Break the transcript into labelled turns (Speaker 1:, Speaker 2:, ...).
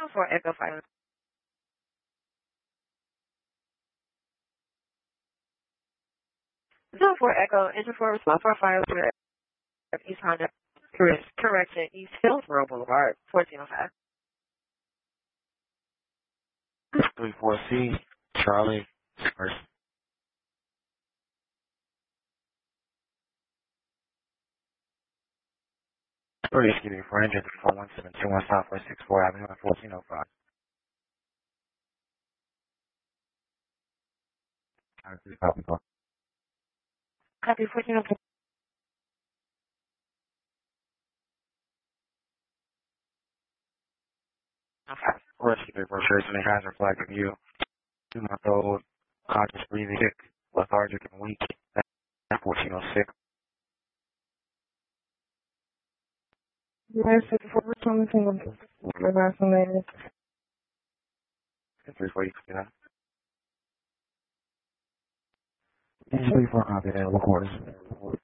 Speaker 1: for Echo Fire. 04 Echo, engine for response for fire East Honda. Correction, East Hillsborough Boulevard, 1405.
Speaker 2: 34C, Charlie, first. Excuse me, for engine 4172 Southwest 64 Avenue, 1405.
Speaker 1: Copy 1405.
Speaker 2: Okay. Rescue paper shirts and hazard flag of you. 2-month-old, conscious breathing, sick, lethargic and weak. 1406.
Speaker 1: Yes, 54 single. Reverse on that.
Speaker 2: 340, yeah. 34 copy, and recorders.